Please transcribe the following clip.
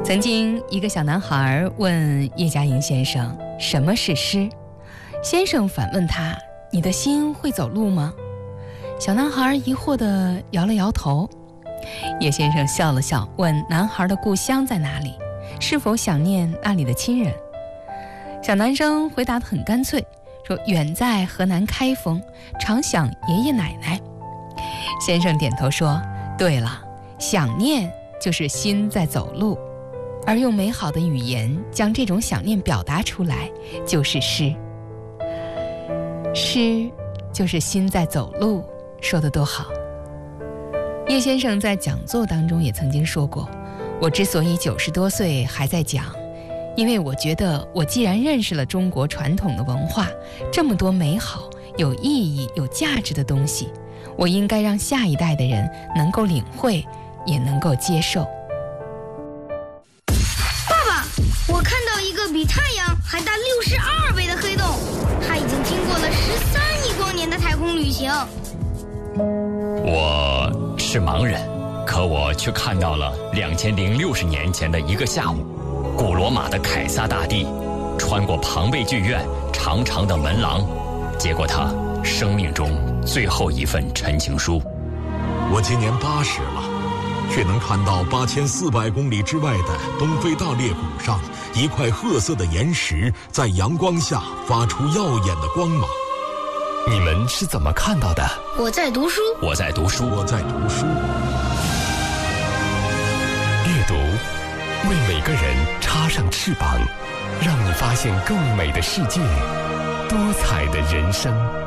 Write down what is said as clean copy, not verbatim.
曾经一个小男孩问叶嘉莹先生什么是诗，先生反问他：你的心会走路吗？小男孩疑惑地摇了摇头。叶先生笑了笑，问男孩的故乡在哪里，是否想念那里的亲人。小男生回答得很干脆，说远在河南开封，常想爷爷奶奶。先生点头说，对了，想念就是心在走路，而用美好的语言将这种想念表达出来，就是诗。诗就是心在走路，说得多好。叶先生在讲座当中也曾经说过，我之所以90多岁还在讲，因为我觉得我既然认识了中国传统的文化，这么多美好、有意义、有价值的东西，我应该让下一代的人能够领会，也能够接受。 爸爸，我看到一个比太阳还大62倍的黑洞，它已经经过了13亿光年的太空旅行。 我是盲人，可我却看到了2060年前的一个下午，古罗马的凯撒大帝穿过庞贝剧院长长的门廊，接过他生命中最后一份陈情书。 我今年80了，却能看到8400公里之外的东非大裂谷上一块褐色的岩石在阳光下发出耀眼的光芒。 你们是怎么看到的？ 我在读书， 我在读书， 我在读书。 阅读为每个人插上翅膀，让你发现更美的世界，多彩的人生。